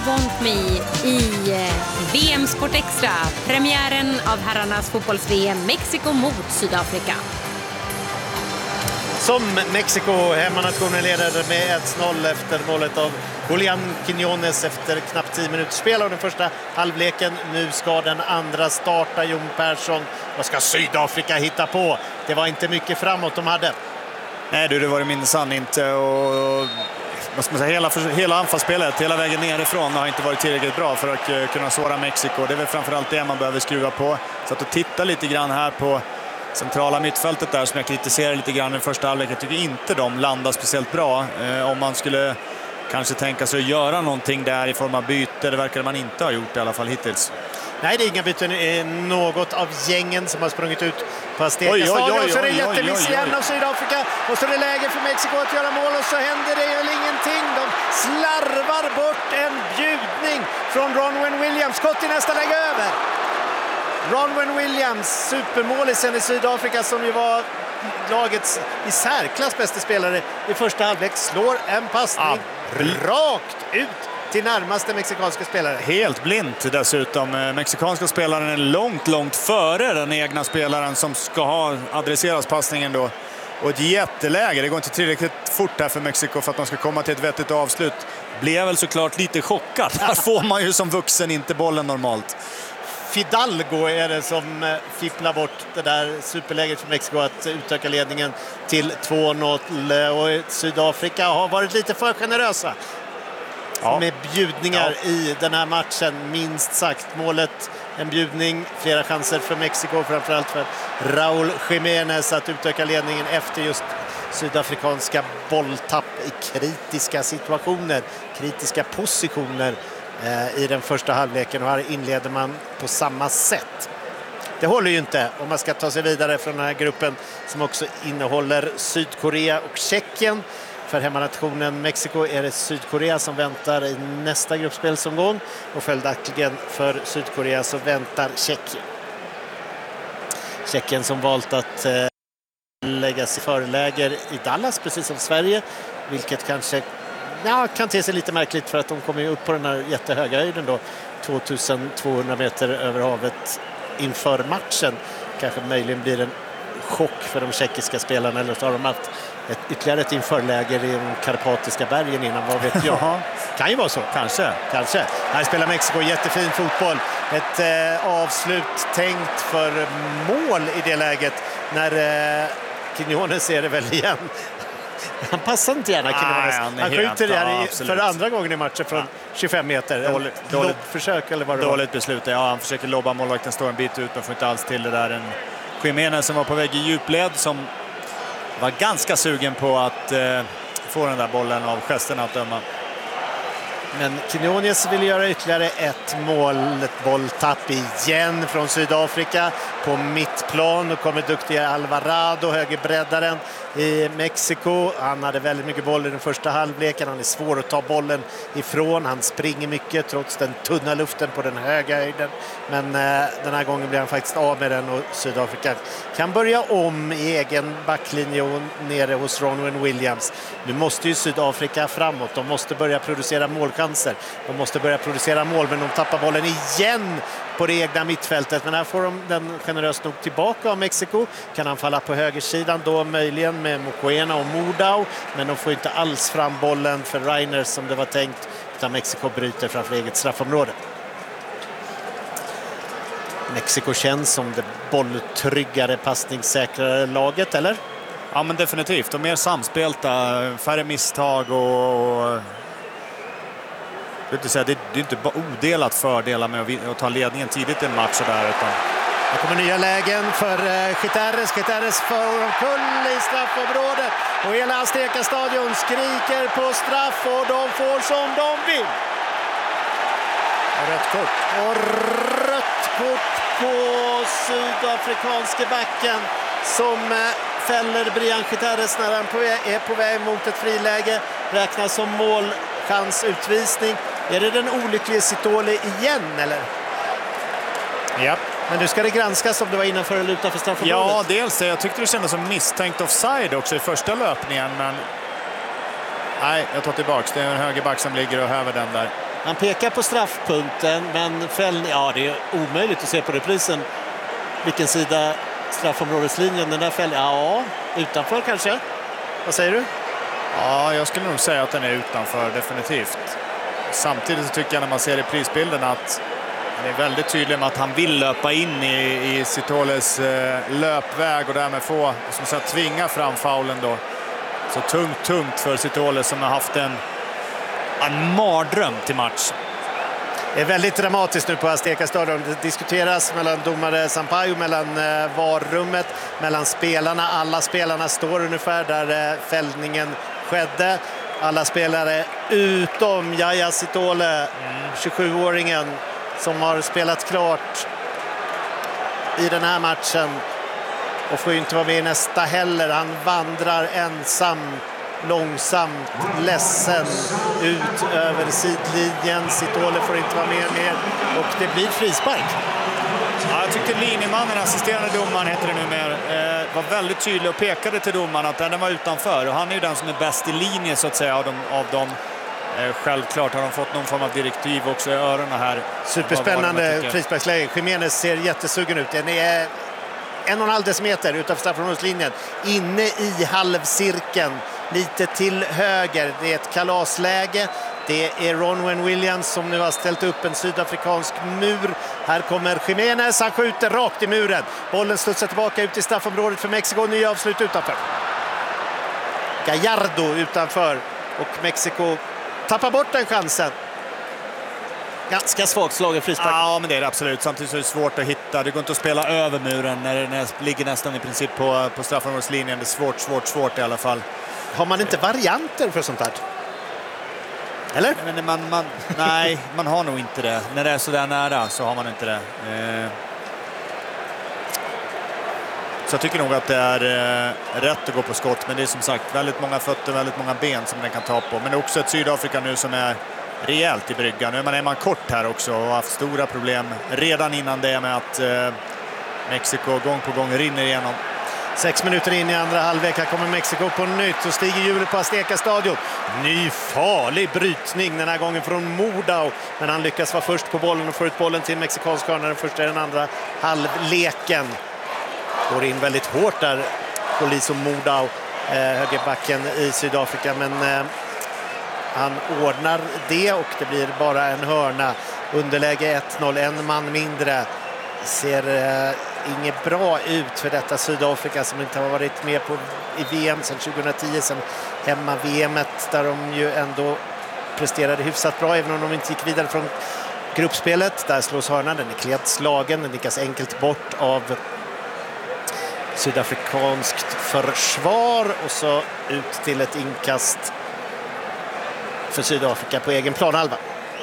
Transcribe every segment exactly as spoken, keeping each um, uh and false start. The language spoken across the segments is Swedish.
Want Me i V M Sport Extra, premiären av herrarnas fotbolls-V M Mexiko mot Sydafrika. Som Mexiko, hemmanationen leder med ett noll efter målet av Julián Quiñones efter knappt tio minuter spel av den första halvleken. Nu ska den andra starta. Jon Persson, vad ska Sydafrika hitta på? Det var inte mycket framåt de hade. Nej du, det var det minsann inte. Och, vad ska man säga, hela, hela anfallsspelet, hela vägen nerifrån har inte varit tillräckligt bra för att kunna såra Mexiko. Det är väl framförallt det man behöver skruva på. Så att titta lite grann här på centrala mittfältet där som jag kritiserar lite grann i första halvlek. Jag tycker inte de landar speciellt bra. Eh, om man skulle kanske tänka sig att göra någonting där i form av byte, det verkar man inte ha gjort i alla fall hittills. Nej, det är inga byten. Det är något av gängen som har sprungit ut på Azteca oj, oj, stadion. oj, Och så är det oj, jättemiss oj, oj, igen oj. av Sydafrika. Och så är det läge för Mexiko att göra mål och så händer det väl ingenting. De slarvar bort en bjudning från Ronwen Williams. Skott i nästa läge över. Ronwen Williams, supermålisen i Sydafrika som ju var lagets i särklass bästa spelare i första halvlek, slår en passning ah, rakt ut till närmaste mexikanska spelare. Helt blint dessutom. Mexikanska spelaren är långt, långt före den egna spelaren som ska ha adresseras passningen då. Och ett jätteläge. Det går inte tillräckligt fort här för Mexiko för att man ska komma till ett vettigt avslut. Blev väl såklart lite chockad. Här får man ju som vuxen inte bollen normalt. Fidalgo är det som fipplar bort det där superläget för Mexiko att utöka ledningen till två noll. Och Sydafrika har varit lite för generösa. Ja. Med bjudningar ja. i den här matchen, minst sagt. Målet, en bjudning, flera chanser för Mexiko, framförallt för Raúl Jiménez att utöka ledningen efter just sydafrikanska bolltapp i kritiska situationer, kritiska positioner eh, i den första halvleken, och här inleder man på samma sätt. Det håller ju inte om man ska ta sig vidare från den här gruppen som också innehåller Sydkorea och Tjeckien. För hemmanationen Mexiko är det Sydkorea som väntar i nästa gruppspelsomgång, och följaktligen för Sydkorea så väntar Tjeckien. Tjeckien som valt att eh, lägga sig förläger i Dallas, precis som Sverige, vilket kanske ja, kan te sig lite märkligt för att de kommer upp på den här jättehöga höjden då, tvåtusentvåhundra meter över havet inför matchen. Kanske möjligen blir en chock för de tjeckiska spelarna, eller så har de haft ett, ytterligare ett införläger i de karpatiska bergen innan, vad vet jag. Kan ju vara så. Kanske. Kanske. Här spelar Mexiko jättefin fotboll. Ett eh, avslut tänkt för mål i det läget när eh, Quiñones ser det väl igen. Han passar inte gärna Quiñones. Ah, han han skjuter det här i, för andra gången i matchen från tjugofem meter. Dåligt, dåligt försök eller vad det dåligt var. beslut. Ja, han försöker lobba, målvakten står en bit ut men får inte alls till det där. En Jiménez som var på väg i djupled som var ganska sugen på att eh, få den där bollen av gesten att döma. Men Quiñones vill göra ytterligare ett mål, ett bolltapp igen från Sydafrika på mittplan. Och kommer duktiga Alvarado, högerbreddaren i Mexiko. Han hade väldigt mycket boll i den första halvleken. Han är svår att ta bollen ifrån. Han springer mycket trots den tunna luften på den höga höjden. Men eh, den här gången blir han faktiskt av med den, och Sydafrika kan börja om i egen backlinje och nere hos Ronwen Williams. Nu måste ju Sydafrika framåt. De måste börja producera målchanser. De måste börja producera mål, men de tappar bollen igen på det egna mittfältet. Men här får de den generöst nog tillbaka av Mexiko. Kan han falla på högersidan då möjligen med Mokoena och Mordau. Men de får inte alls fram bollen för Reiners som det var tänkt. Utan Mexiko bryter framför eget straffområde. Mexiko känns som det bolltryggare, passningssäkrare laget, eller? Ja, men definitivt. Och mer samspelta, färre misstag och... och... Det är inte bara odelat fördelar med att ta ledningen tidigt i en match där, utan... Det kommer nya lägen för Gutierrez. Gutierrez får omkull i straffområdet. Och hela Azteca stadion skriker på straff, och de får som de vill. Och rött kort. Och rött kort på sydafrikanske backen som fäller Brian Gutierrez när han är på väg mot ett friläge. Räknas som målchansutvisning. Är det den olyckliga Sitole igen, eller? Ja. Men nu ska det granskas om det var innanför eller utanför straffområdet. Ja, dels det. Jag tyckte det kändes som misstänkt offside också i första löpningen, men nej, jag tar tillbaks. Det är en högerback som ligger och häver den där. Han pekar på straffpunkten, men fällning, ja, det är omöjligt att se på reprisen vilken sida straffområdeslinjen den där fällningen. Ja, utanför kanske. Vad säger du? Ja, jag skulle nog säga att den är utanför, definitivt. Samtidigt så tycker jag när man ser reprisbilden att han är väldigt tydlig med att han vill löpa in i, i Sitoles eh, löpväg och därmed få, som sagt, tvinga fram faulen då. Så tungt, tungt för Sitole som har haft en, en mardröm till match. Det är väldigt dramatiskt nu på Azteca Stadion. Det diskuteras mellan domare Sampaio, mellan eh, varrummet, mellan spelarna. Alla spelarna står ungefär där eh, fällningen skedde. Alla spelare utom Yaya Sitole, mm. tjugosjuåringen som har spelat klart i den här matchen och får ju inte vara med i nästa heller. Han vandrar ensam, långsamt, ledsen ut över sidlinjen. Sitole får inte vara med mer och det blir frispark. Ja, jag tyckte linjemannen, assisterande domaren heter det numera, eh, var väldigt tydlig och pekade till domaren att den var utanför. Och han är ju den som är bäst i linje så att säga av dem. Av dem. Eh, självklart har de fått någon form av direktiv också i öronen här. Superspännande frisparksläge. Jiménez ser jättesugen ut. Den är en och en halv decimeter utanför straffområdeslinjen. Inne i halvcirkeln. Lite till höger. Det är ett kalasläge. Det är Ronwen Williams som nu har ställt upp en sydafrikansk mur. Här kommer Jiménez. Han skjuter rakt i muren. Bollen studsar tillbaka ut i straffområdet för Mexiko. Nya avslut utanför. Gallardo utanför. Och Mexiko tappar bort den chansen. Ganska svagt slag i frispark. Ja, men det är det absolut. Samtidigt så är det svårt att hitta. Det går inte att spela över muren när det, när det ligger nästan i princip på, på straffområdeslinjen. Det är svårt, svårt, svårt i alla fall. Har man inte varianter för sånt här? Eller? Men man, man, nej, man har nog inte det. När det är så där nära så har man inte det. Eh. Så jag tycker nog att det är eh, rätt att gå på skott. Men det är som sagt väldigt många fötter, väldigt många ben som den kan ta på. Men det är också ett Sydafrika nu som är rejält i bryggan. Nu är man, är man kort här också och har haft stora problem redan innan det med att eh, Mexiko gång på gång rinner igenom. Sex minuter in i andra halvlek. Här kommer Mexiko på nytt och stiger hjulet på Azteca Stadion. Ny farlig brytning den här gången från Mordau. Men han lyckas vara först på bollen och får ut bollen till mexikansk hörna. Den första i den andra halvleken. Går in väldigt hårt där. Polis och Mordau, eh, högerbacken i Sydafrika. Men eh, han ordnar det och det blir bara en hörna. Underläge ett noll, en man mindre. Ser eh, inget bra ut för detta Sydafrika som inte har varit med på i V M sedan tjugohundratio, sedan hemma-V M-et där de ju ändå presterade hyfsat bra även om de inte gick vidare från gruppspelet. Där slås hörnan, den är klent slagen, den nickas enkelt bort av sydafrikanskt försvar och så ut till ett inkast för Sydafrika på egen planhalva.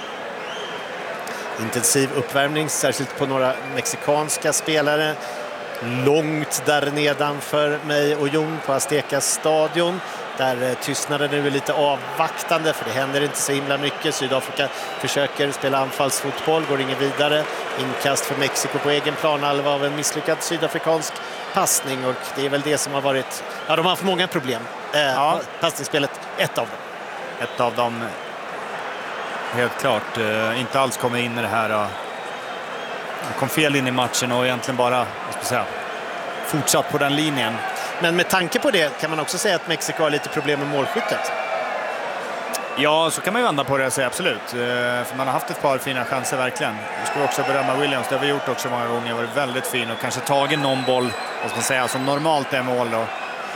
Intensiv uppvärmning, särskilt på några mexikanska spelare. Långt där nedanför mig och Jon på Azteca Stadion. Där tystnaden nu är lite avvaktande för det händer inte så himla mycket. Sydafrika försöker spela anfallsfotboll, går ingen vidare. Inkast för Mexiko på egen planhalva av en misslyckad sydafrikansk passning. Och det är väl det som har varit... Ja, de har haft många problem. Eh, ja. Passningsspelet, ett av dem. Ett av dem... Helt klart, eh, inte alls kommer in i det här. Uh, kom fel in i matchen och egentligen bara, vad ska jag säga, fortsatt på den linjen. Men med tanke på det kan man också säga att Mexiko har lite problem med målskyttet. Ja, så kan man ju vända på det och säga absolut. Uh, för man har haft ett par fina chanser verkligen. Jag skulle också berömma Williams, det har vi gjort också många gånger. Det har varit väldigt fin och kanske tagit någon boll, vad ska man säga, som normalt är mål då.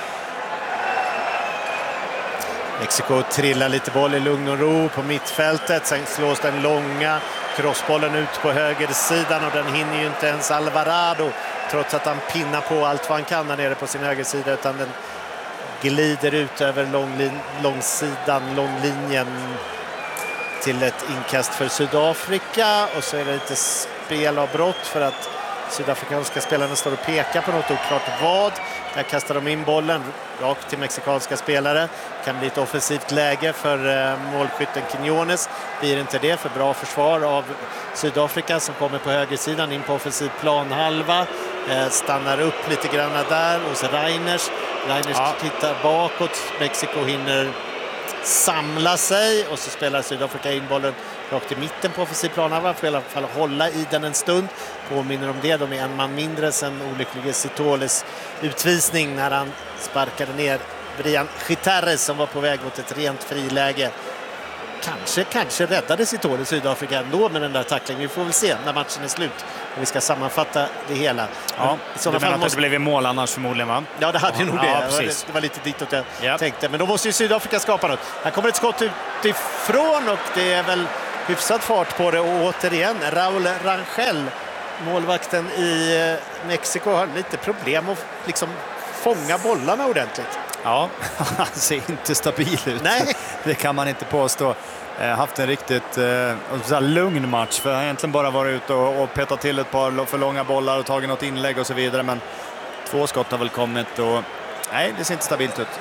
Mexiko trillar lite boll i lugn och ro på mittfältet. Sen slås den långa crossbollen ut på högersidan och den hinner ju inte ens Alvarado trots att han pinnar på allt vad han kan där nere på sin högersida, utan den glider ut över långlin- långsidan, långlinjen till ett inkast för Sydafrika. Och så är det lite spelavbrott för att sydafrikanska spelarna står och pekar på något oklart vad. Där kastar de in bollen rakt till mexikanska spelare. Kan bli ett offensivt läge för eh, målskytten Quiñones. Blir inte det, för bra försvar av Sydafrika som kommer på högersidan in på offensiv planhalva. Eh, stannar upp lite grann där hos Reiners. Reiners ja. tittar bakåt. Mexiko hinner samla sig och så spelar Sydafrika in bollen rakt i mitten på offensiv planhalva, får i alla fall hålla i den en stund. Påminner om det, de är en man mindre sen olycklige Sitoles utvisning när han sparkade ner Brian Gutierrez som var på väg mot ett rent friläge. Kanske, kanske räddade Sitole Sydafrika ändå med den där tacklingen. Vi får väl se när matchen är slut och vi ska sammanfatta det hela. Ja, i sådana du menar fall att måste... det blev mål annars förmodligen, va? Ja, det hade ju nog ja, det. Ja, det, var, precis. det var lite ditåt jag yep. tänkte. Men då måste ju Sydafrika skapa något. Här kommer ett skott utifrån och det är väl hyfsat fart på det. Och återigen, Raúl Rangel, målvakten i Mexiko, har lite problem att liksom fånga bollarna ordentligt. Ja, han ser inte stabil ut. Nej. Det kan man inte påstå. Eh, haft en riktigt eh, lugn match, för han har egentligen bara varit ute och, och petat till ett par för långa bollar och tagit något inlägg och så vidare, men två skott har väl kommit och nej, det ser inte stabilt ut.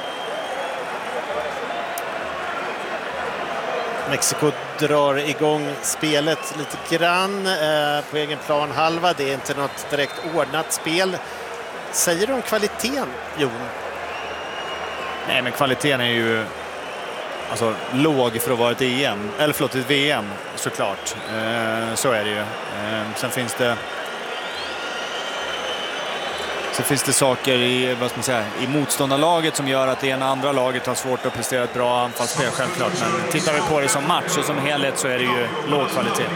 Mexiko drar igång spelet lite grann eh, på egen plan halva. Det är inte något direkt ordnat spel. Säger du om kvaliteten, Jon? Nej, men kvaliteten är ju alltså låg för att vara ett E M, eller förlåt, ett V M såklart. Eh, så är det ju. Eh, sen finns det så finns det saker i, vad ska man säga, i motståndarlaget som gör att det ena andra laget har svårt att prestera ett bra anfallsspel, självklart. Men tittar vi på det som match och som helhet så är det ju låg kvalitet.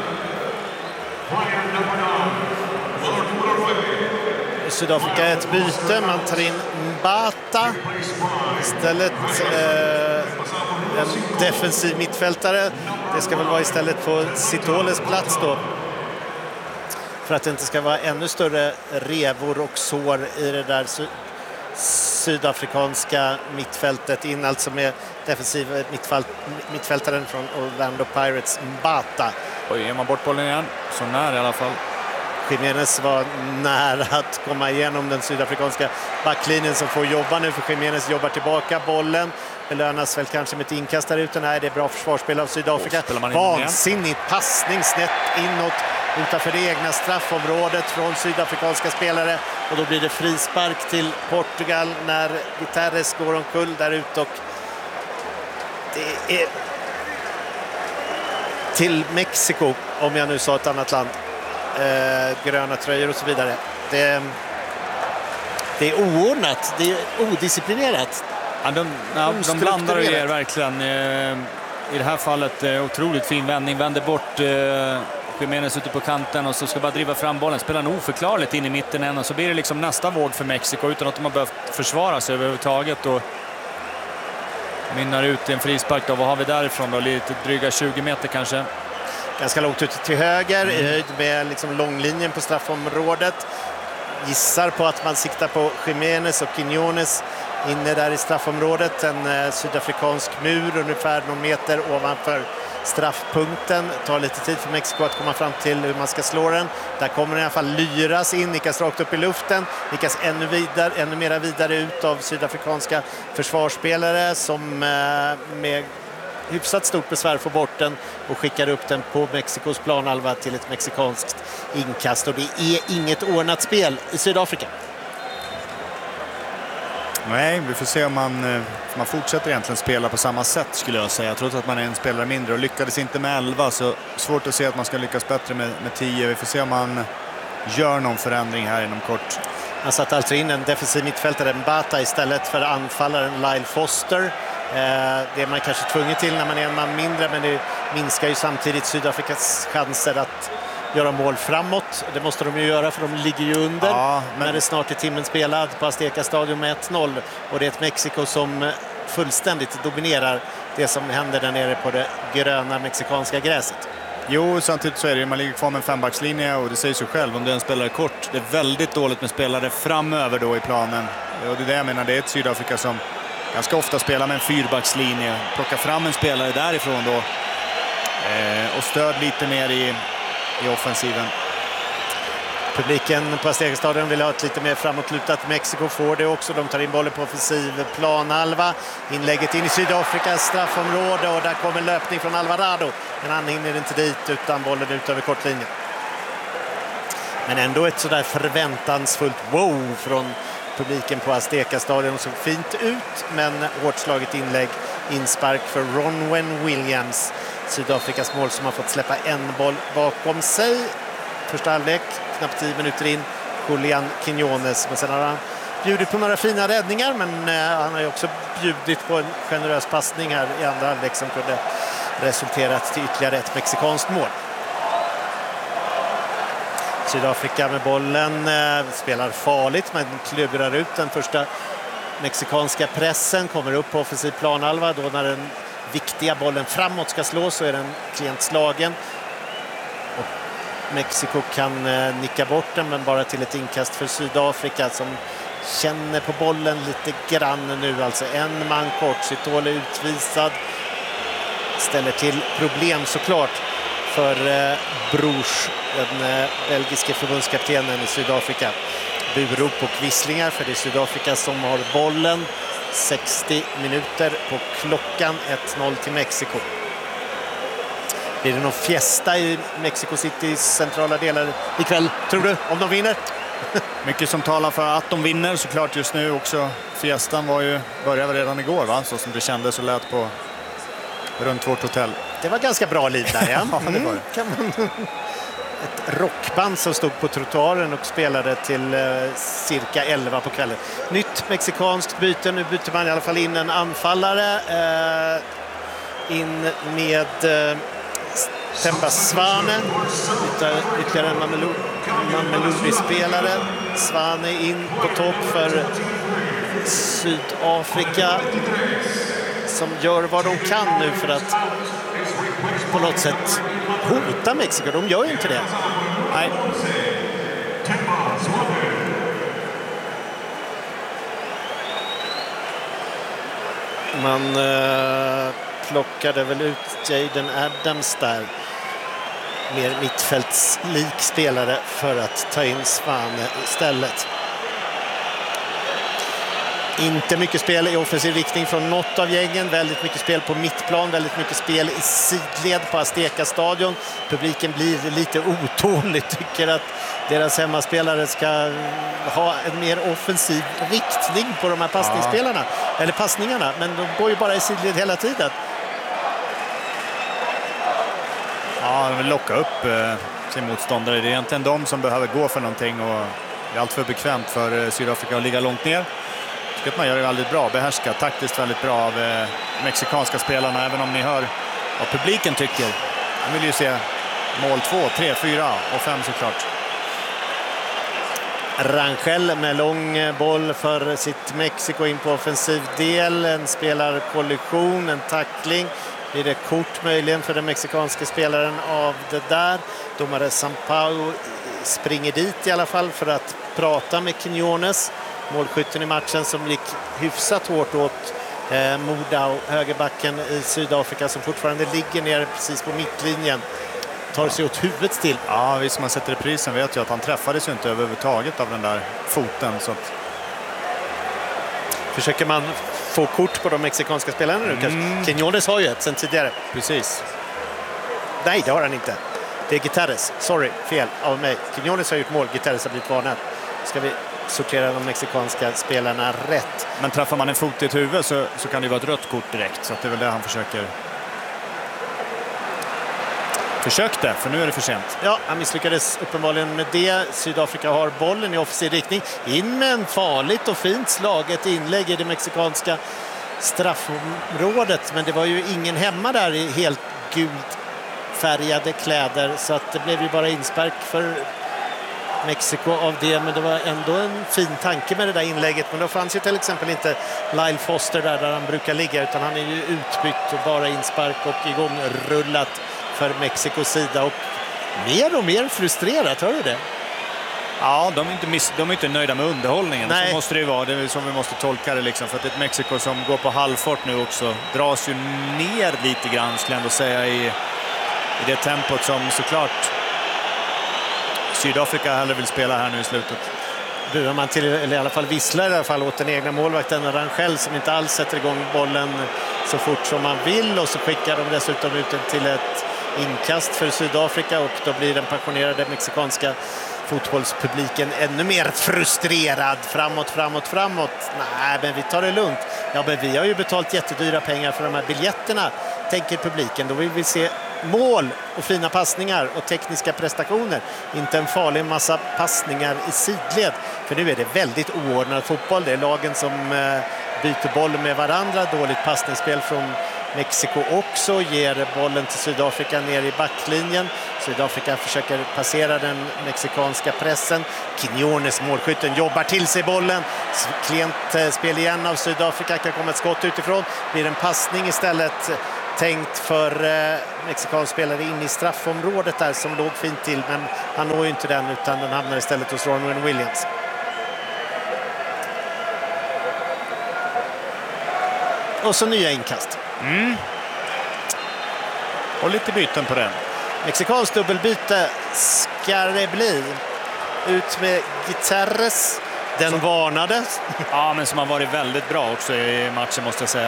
Sydafrika ett byte, man tar in Mbata istället, eh, en defensiv mittfältare. Det ska väl vara istället på Sitoles plats då, för att det inte ska vara ännu större revor och sår i det där sy sydafrikanska mittfältet. In alltså med defensiv mittfält mittfältaren från Orlando Pirates, Mbata. Oj, ger man bort bollen igen, så nära i alla fall. Jiménez var nära att komma igenom den sydafrikanska backlinjen som får jobba nu, för Jiménez jobbar tillbaka bollen. Belönas väl kanske med ett inkast där ute. Nej, det är bra försvarsspel av Sydafrika. Vansinnigt passning snett inåt utanför det egna straffområdet från sydafrikanska spelare. Och då blir det frispark till Portugal när Gutierrez går omkull där ute. Och det är till Mexiko, om jag nu sa ett annat land. Eh, gröna tröjor och så vidare. Det, det är oordnat, det är odisciplinerat. Ja, de, ja, de blandar och ger verkligen. Eh, I det här fallet eh, otroligt fin vändning. Vänder bort eh, Jiménez ute på kanten och så ska bara driva fram bollen. Spelar nog oförklarligt in i mitten än och så blir det liksom nästa våg för Mexiko utan att de har behövt försvara sig överhuvudtaget. Och minnar ut i en frispark då. Vad har vi därifrån då? Lite dryga tjugo meter kanske. Ganska långt ut till höger, mm. i höjd med liksom långlinjen på straffområdet. Gissar på att man siktar på Jiménez och Quiñones inne där i straffområdet. En eh, sydafrikansk mur ungefär någon meter ovanför straffpunkten. Tar lite tid för Mexiko att komma fram till hur man ska slå den. Där kommer den i alla fall lyras in, nickas rakt upp i luften. Nickas ännu, vidare, ännu mera vidare ut av sydafrikanska försvarsspelare som eh, med hyfsat stort besvär får bort den och skickar upp den på Mexikos planhalva till ett mexikanskt inkast. Och det är inget ordnat spel i Sydafrika. Nej, vi får se om man, man fortsätter egentligen spela på samma sätt skulle jag säga. Trots att man är en spelare mindre och lyckades inte med elva, så svårt att se att man ska lyckas bättre med, med tio. Vi får se om man gör någon förändring här inom kort. Han satt alltså in en defensiv mittfältare, Mbata, istället för anfallaren Lyle Foster. Det är man kanske tvungen till när man är en man mindre, men det minskar ju samtidigt Sydafrikas chanser att göra mål framåt. Det måste de ju göra, för de ligger ju under ja, men... när det snart är timmen spelad på Azteca Stadion med ett noll. Och det är ett Mexiko som fullständigt dominerar det som händer där nere på det gröna mexikanska gräset. Jo, samtidigt så är det ju, man ligger kvar med en fembackslinje och det säger sig själv om det är en spelare kort. Det är väldigt dåligt med spelare framöver då i planen. Och det är det jag menar, det är ett Sydafrika som ganska ofta spelar med en fyrbackslinje. Plocka fram en spelare därifrån då. Eh, och stöd lite mer i, i offensiven. Publiken på Azteca Stadion vill ha ett lite mer framåtlutat. Mexiko får det också. De tar in bollen på offensiv planhalva. Inlägget in i Sydafrikas straffområde och där kommer en löpning från Alvarado. Men han hinner inte dit utan bollen ut över kortlinjen. Men ändå ett sådär förväntansfullt wow från publiken på Azteca Stadion. Såg fint ut, men hårt slaget inlägg. Inspark för Ronwen Williams. Sydafrikas mål som har fått släppa en boll bakom sig. Första halvlek, knappt tio minuter in, Julian Quiñones. Men sen har han bjudit på några fina räddningar, men eh, han har ju också bjudit på en generös passning här i andra halvlek som kunde resulterat till ytterligare ett mexikanskt mål. Sydafrika med bollen eh, spelar farligt, men klubbrar ut den första mexikanska pressen, kommer upp på offensiv planhalva. Då när den viktiga bollen framåt ska slås så är den klent slagen. Och Mexiko kan eh, nicka bort den, men bara till ett inkast för Sydafrika som känner på bollen lite grann nu. Alltså en man kort, Sitole utvisad. Ställer till problem såklart för eh, Bruch, den eh, belgiske förbundskaptenen i Sydafrika. Burop och kvisslingar, för det är Sydafrika som har bollen. sextio minuter på klockan, ett noll till Mexiko. Blir det någon fiesta i Mexico Citys centrala delar ikväll, tror du, om de vinner? Mycket som talar för att de vinner såklart just nu också. Fiestan var ju, började redan igår, va? Så som det kändes och lät på runt vårt hotell. Det var ganska bra liv där, ja. Ja, det var det. Kan man... Ett rockband som stod på trottoaren och spelade till eh, cirka elva på kvällen. Nytt mexikanskt byte. Nu byter man i alla fall in en anfallare. Eh, in med eh, Temba Svane. Byter ytterligare en Mamelodi-spelare. Svane in på topp för Sydafrika, som gör vad de kan nu för att på något sätt hota Mexiko. De gör ju inte det. Nej. Man eh, plockade väl ut Jaden Adams där. Mer mittfältslik spelare för att ta in Svane istället. Inte mycket spel i offensiv riktning från något av gängen. Väldigt mycket spel på mittplan. Väldigt mycket spel i sidled på Azteca-stadion. Publiken blir lite otålig. Tycker att deras hemmaspelare ska ha en mer offensiv riktning på de här passningsspelarna. Ja. Eller passningarna. Men de går ju bara i sidled hela tiden. Ja, de vill locka upp eh, sin motståndare. Det är egentligen de som behöver gå för någonting. Och det är allt för bekvämt för Sydafrika att ligga långt ner. Att man gör det väldigt bra, behärskat, taktiskt väldigt bra av eh, mexikanska spelarna, även om ni hör vad publiken tycker. De vill ju se mål två, tre, fyra och fem såklart. Rangel med lång boll för sitt Mexiko in på offensiv del. En spelarkollision, en tackling. Blir det kort möjligen för den mexikanska spelaren av det där. Domare Sampaio springer dit i alla fall för att prata med Quiñones. Målskytten i matchen som gick hyfsat hårt åt eh, Modau, högerbacken i Sydafrika, som fortfarande ligger ner precis på mittlinjen. Tar sig åt huvudet till. Ja, visst, man sätter reprisen vet ju att han träffades ju inte överhuvudtaget av den där foten. Så att... Försöker man få kort på de mexikanska spelarna nu? Mm. Quiñones har ju ett sen tidigare. Precis. Nej, det har han inte. Det är Guterres. Sorry, fel av mig. Quiñones har gjort mål, Guterres har blivit varnad. Ska vi sortera de mexikanska spelarna rätt? Men träffar man en fot i ett huvud så, så kan det vara ett rött kort direkt. Så att det är väl det han försöker... Försökte, för nu är det för sent. Ja, han misslyckades uppenbarligen med det. Sydafrika har bollen i offensiv riktning. In med en farligt och fint slaget inlägg i det mexikanska straffområdet. Men det var ju ingen hemma där i helt gult färgade kläder. Så att det blev ju bara inspark för Mexiko av det. Men det var ändå en fin tanke med det där inlägget. Men då fanns ju till exempel inte Lyle Foster där, där han brukar ligga. Utan han är ju utbytt och bara inspark och igång rullat för Mexikos sida, och mer och mer frustrerat, hör du det? Ja, de är inte, miss, de är inte nöjda med underhållningen. Nej. Så måste det ju vara, det är som vi måste tolka det liksom, för att ett Mexiko som går på halvfart nu också dras ju ner lite grann, skulle jag ändå säga, i, i det tempot som såklart Sydafrika hellre vill spela här nu i slutet. Burar man till, eller i alla fall visslar i alla fall åt den egna målvakten Rangel, som inte alls sätter igång bollen så fort som man vill, och så skickar de dessutom ut den till ett inkast för Sydafrika, och då blir den passionerade mexikanska fotbollspubliken ännu mer frustrerad. Framåt, framåt, framåt. Nej, men vi tar det lugnt. Ja, men vi har ju betalt jättedyra pengar för de här biljetterna tänker publiken. Då vill vi se mål och fina passningar och tekniska prestationer. Inte en farlig massa passningar i sidled. För nu är det väldigt oordnad fotboll. Det är lagen som byter boll med varandra. Dåligt passningsspel från Mexiko också, ger bollen till Sydafrika ner i backlinjen. Sydafrika försöker passera den mexikanska pressen. Quiñones, målskytten, jobbar till sig bollen. Klent spel igen av Sydafrika, kan komma ett skott utifrån. Blir en passning istället tänkt för eh, mexikansk spelare in i straffområdet där som låg fint till, men han når ju inte den utan den hamnar istället hos Ronwen Williams. Och så nya inkast. Mm. Och lite byten på den. Mexikansk dubbelbyte ska det bli. Ut med Gutierrez. Den som varnade. Ja, men som har varit väldigt bra också i matchen måste jag säga.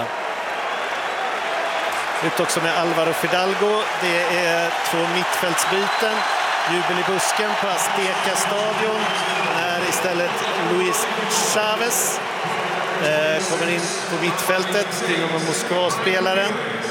Ut också med Alvaro Fidalgo. Det är två mittfältsbyten. Jubel i busken på Azteca stadion. När istället Luis Chavez eh, kommer in på mittfältet. Dynamo Moskva-spelaren.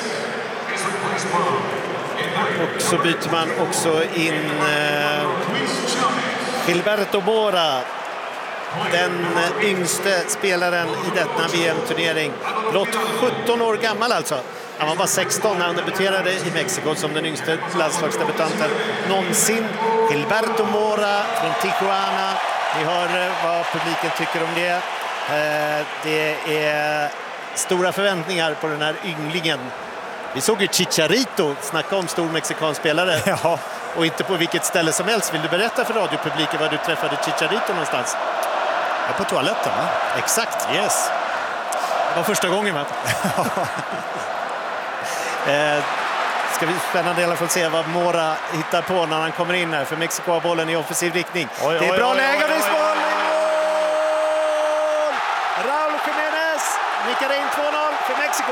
Och så byter man också in eh, Gilberto Mora, den yngste spelaren i denna V M-turnering. Blott sjutton år gammal alltså. Han var bara sexton när han debuterade i Mexiko som den yngste landslagsdebutanten någonsin. Gilberto Mora från Tijuana. Ni hör vad publiken tycker om det. Eh, det är stora förväntningar på den här ynglingen. Vi såg ju Chicharito snacka om stor mexikansk spelare. Ja. Och inte på vilket ställe som helst. Vill du berätta för radiopubliken var du träffade Chicharito någonstans? Ja, på toaletten, va? Exakt. Yes. Det var första gången, va? eh, ska bli spännande i alla fall se vad Mora hittar på när han kommer in här. För Mexiko har bollen i offensiv riktning. Oj, det är oj, bra oj, läge och det är oj, oj, mål! Raúl Jiménez nickar in två noll för Mexiko.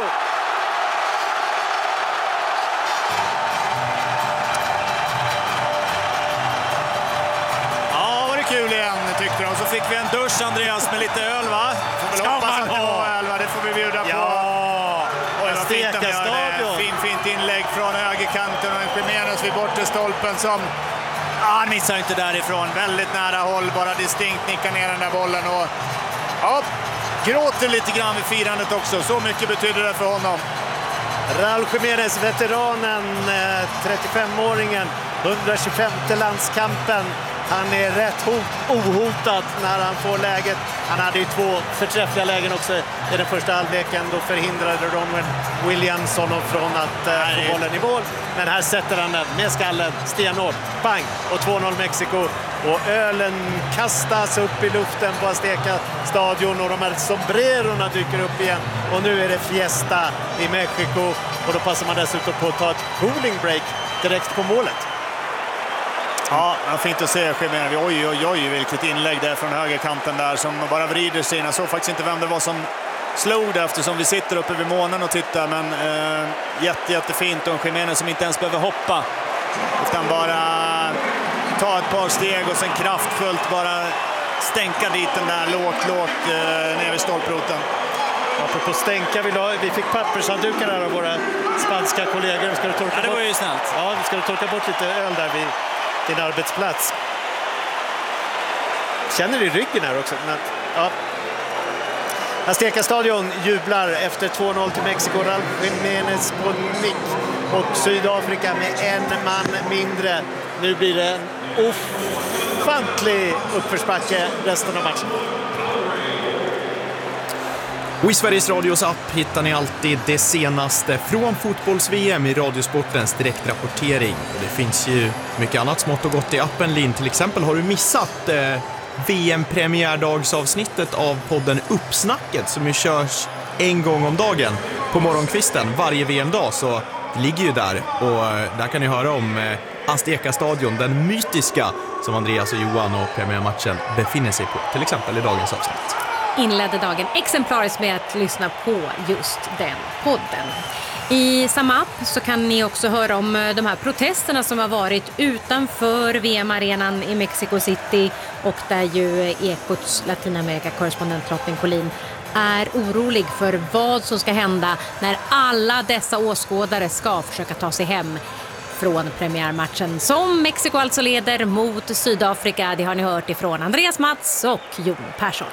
Kul igen tyckte de. Så fick vi en dusch, Andreas, med lite öl, va? Får väl hoppas att det var öl, va? Det får vi bjuda på. Ja, och jag fick de gör fin, fint inlägg från högerkanten och en Jiménez vid bortre stolpen som ah, han missar inte därifrån. Väldigt nära håll, bara distinkt nickar ner den där bollen och ja, gråter lite grann vid firandet också. Så mycket betyder det för honom. Raúl Jiménez, veteranen, trettiofemåringen, hundratjugofemte landskampen. Han är rätt ohotad när han får läget. Han hade ju två förträffliga lägen också i den första halvleken. Då förhindrade Ronwen Williams honom från att uh, få bollen i mål. Men här sätter han den med skallen, stenhårt, bang! Och två noll Mexiko. Och ölen kastas upp i luften på Azteca stadion och de här sombrerorna dyker upp igen. Och nu är det fiesta i Mexiko. Och då passar man dessutom på att ta ett cooling break direkt på målet. Ja, fint att se Jiménez. Oj, oj, oj, vilket inlägg där från högerkanten där som bara vrider sig. Jag såg faktiskt inte vem det var som slog det eftersom vi sitter uppe vid månen och tittar. Men eh, jätte, jättefint och Jiménez som inte ens behöver hoppa. Utan bara ta ett par steg och sen kraftfullt bara stänka dit den där lågt, lågt eh, ner vid stolproten. Apropå stänka, vi, la, vi fick pappershanddukar här av våra spanska kollegor. Ska du torka ja, det var ju bort? snällt. Ja, vi ska torka bort lite öl där vid din arbetsplats. Känner du i ryggen här också? Men, ja. Azteca stadion jublar efter två noll till Mexiko. Raúl Jiménez på nick och Sydafrika med en man mindre. Nu blir det en ofantlig uppförsbacke resten av matchen. Och i Sveriges Radios app hittar ni alltid det senaste från fotbolls-V M i Radiosportens direktrapportering. Och det finns ju mycket annat smått och gott i appen, Linn. Till exempel har du missat eh, V M-premiärdagsavsnittet av podden Uppsnacket som ju körs en gång om dagen på morgonkvisten varje V M-dag. Så det ligger ju där och eh, där kan ni höra om eh, Azteca stadion, den mytiska som Andreas och Johan och premiärmatchen befinner sig på, till exempel i dagens avsnitt. Inledde dagen exemplariskt med att lyssna på just den podden. I samma app så kan ni också höra om de här protesterna som har varit utanför V M-arenan i Mexico City och där ju Ekots Latinamerika-korrespondent Lotten Collin är orolig för vad som ska hända när alla dessa åskådare ska försöka ta sig hem från premiärmatchen som Mexiko alltså leder mot Sydafrika. Det har ni hört ifrån Andreas Mats och Jon Persson.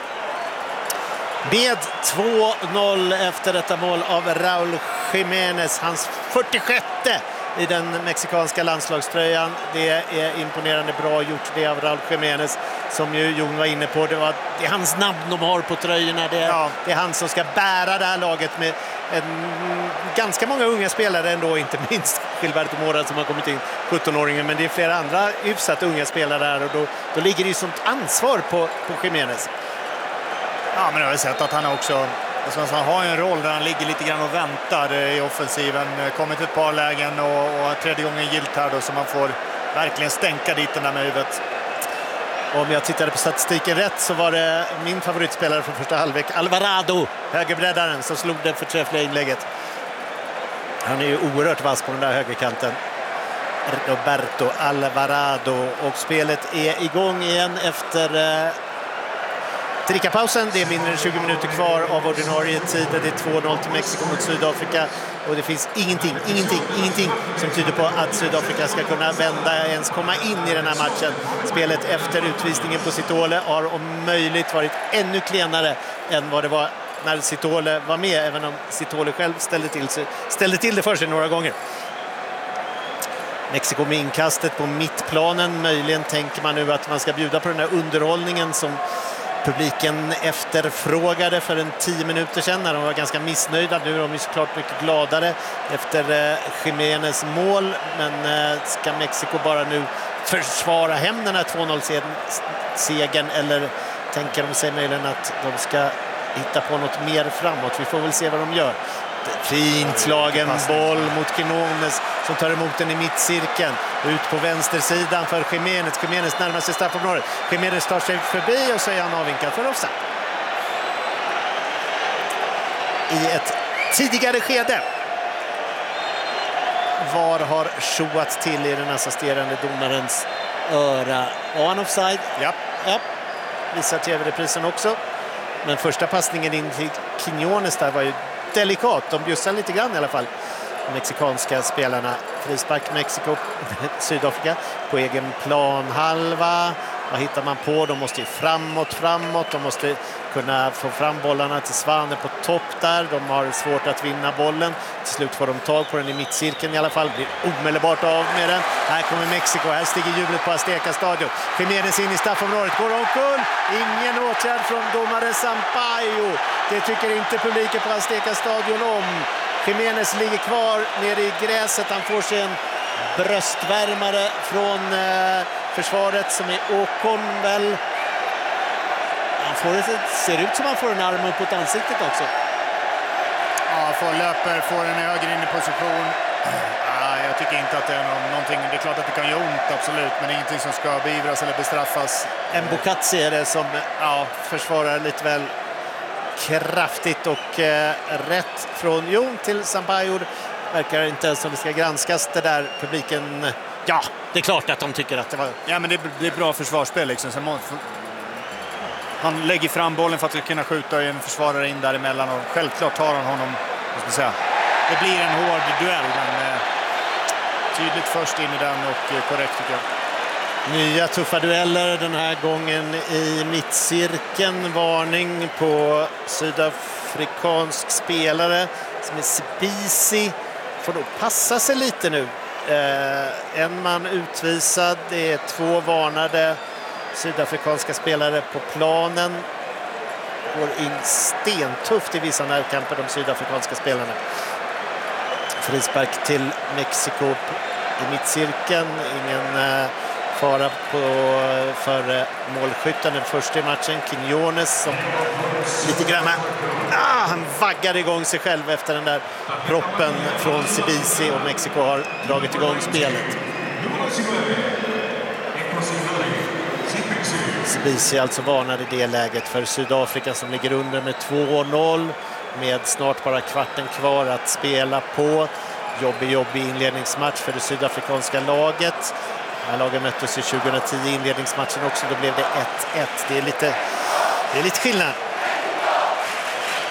Med två noll efter detta mål av Raúl Jiménez, hans fyrtiosjätte i den mexikanska landslagströjan. Det är imponerande bra gjort det av Raúl Jiménez, som ju Jon var inne på. Det, var, det är hans namn de har på tröjorna. Det är, ja. det är han som ska bära det här laget med en, ganska många unga spelare ändå, inte minst Gilberto Mora som har kommit in, sjutton-åringen, men det är flera andra hyfsat unga spelare där, och då, då ligger det ju sånt ansvar på, på Jiménez. Ja, men jag har sett att han också alltså, han har en roll där han ligger lite grann och väntar i offensiven. Kommit ett par lägen och, och tredje gången gilt här då, så man får verkligen stänka dit den där med huvudet. Om jag tittade på statistiken rätt så var det min favoritspelare från första halvlek, Alvarado, högerbreddaren, som slog det förträffliga inlägget. Han är ju oerhört vass på den där högerkanten. Roberto Alvarado, och spelet är igång igen efter eh, drickapausen. Det är mindre än tjugo minuter kvar av ordinarie tid. Det är två noll till Mexiko mot Sydafrika, och det finns ingenting, ingenting, ingenting som tyder på att Sydafrika ska kunna vända, ens komma in i den här matchen. Spelet efter utvisningen på Sitole har om möjligt varit ännu klenare än vad det var när Sitole var med, även om Sitole själv ställde till, ställde till det för sig några gånger. Mexiko med inkastet på mittplanen. Möjligen tänker man nu att man ska bjuda på den här underhållningen som publiken efterfrågade för en tio minuter sedan, när de var ganska missnöjda. Nu är de ju såklart mycket gladare efter eh, Jiménez mål, men eh, ska Mexiko bara nu försvara hem den här två noll-segern, eller tänker de sig möjligen att de ska hitta på något mer framåt? Vi får väl se vad de gör. Fint slagen boll mot Quinones som tar emot den i mittcirkeln. Ut på vänstersidan för Jiménez. Jiménez närmar sig straffområdet. Jiménez tar sig förbi och så är han avvinkad för offside. I ett tidigare skede. Var har tjoat till i den assisterande domarens öra? Var han offside? Ja. ja. Visar tv-reprisen också. Men första passningen in till Quinones där var ju delikat. De bjussar lite grann i alla fall. De mexikanska spelarna. Frispark Mexiko, Sydafrika på egen planhalva. Vad hittar man på? De måste ju framåt, framåt. De måste kunna få fram bollarna till Svane på topp där. De har svårt att vinna bollen. Till slut får de tag på den i mittcirkeln i alla fall. Blir omedelbart av med den. Här kommer Mexiko. Här stiger jublet på Azteca stadion. Jiménez in i straffområdet. Går omkull. Ingen åtgärd från domare Sampaio. Det tycker inte publiken på Azteca stadion om. Jiménez ligger kvar nere i gräset. Han får sig en bröstvärmare från eh, försvaret som är Åkon väl. Han får det, ser ut som han får en arm upp mot ansiktet också. Ja, får löper, får en höger in i position. Ja, jag tycker inte att det är någon, någonting. Det är klart att det kan göra ont, absolut, men det är ingenting som ska beivras eller bestraffas. En Bocazzi är det som ja, försvarar lite väl kraftigt, och eh, rätt från Jon till Sampaio. Verkar inte ens som det ska granskas det där. Publiken, ja, det är klart att de tycker att det var... Ja, men det, det är bra försvarsspel liksom. Så man, han lägger fram bollen för att kunna skjuta en försvarare in däremellan, och självklart tar han honom, vad ska jag säga. Det blir en hård duell, men eh, tydligt först in i den och eh, korrekt tycker jag. Nya tuffa dueller den här gången i mittcirkeln. Varning på sydafrikansk spelare som är Sibisi. Får nog passa sig lite nu. Eh, en man utvisad. Det är två varnade sydafrikanska spelare på planen. Går in stentufft i vissa närkamper, de sydafrikanska spelarna. Frispark till Mexiko i mittcirkeln. Ingen... Eh, fara på, för målskytten den första i matchen, Quinones, som lite grann ah, han vaggar igång sig själv efter den där proppen från Sibisi, och Mexiko har dragit igång spelet. Sibisi alltså varnad i det läget för Sydafrika som ligger under med två noll med snart bara kvarten kvar att spela på. Jobbig, jobbig inledningsmatch för det sydafrikanska laget. Här lagen möttes i tjugohundratio inledningsmatchen också, då blev det ett ett. Det är lite, det är lite skillnad.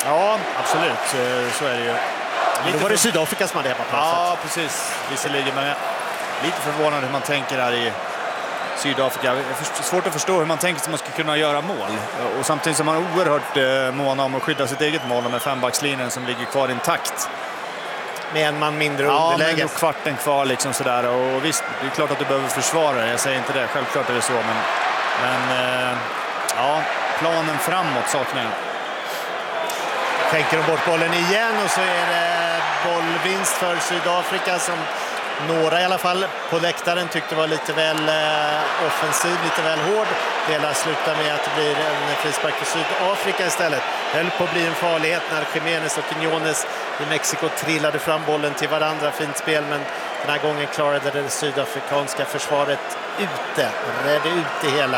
Ja, absolut. Så är det ju. Lite då var det Sydafrika som hade hemmaplan. Ja, precis. Visserligen, men jag är lite förvånad hur man tänker här i Sydafrika. Det är svårt att förstå hur man tänker att man ska kunna göra mål. Och samtidigt som man är oerhört eh, måna om att skydda sitt eget mål med fembackslinjen som ligger kvar intakt. Med en man mindre ja, underläge. Ja, kvarten kvar liksom sådär. Och visst, det är klart att du behöver försvara. Jag säger inte det, självklart är det så. Men, men eh, ja, planen framåt saknar jag. Skänker de bort bollen igen och så är det bollvinst för Sydafrika som några i alla fall på läktaren tyckte var lite väl eh, offensiv, lite väl hård. Det hela slutar med att det blir en frispark för Sydafrika istället. Det höll på att bli en farlighet när Jiménez och Quiñones i Mexiko trillade fram bollen till varandra. Fint spel, men den här gången klarade det sydafrikanska försvaret ute. Redde ut det hela.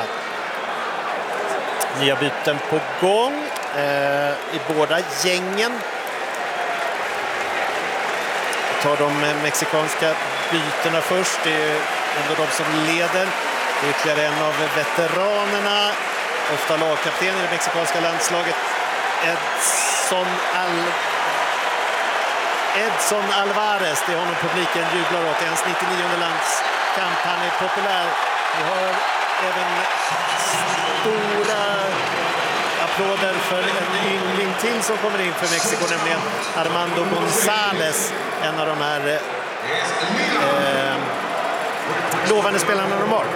Nya byten på gång eh, i båda gängen. Tar de mexikanska bytena först. Det är ändå de som leder. Det är ytterligare en av veteranerna. Ofta lagkapten i det mexikanska landslaget. Edson, Al... Edson Alvarez. Det är honom publiken jublar åt. Det är hans nittionionde landskamp. Han är populär. Vi har även stora applåder för en yngling till som kommer in för Mexiko, nämligen Armando González, en av de här eh, lovande spelarna de har.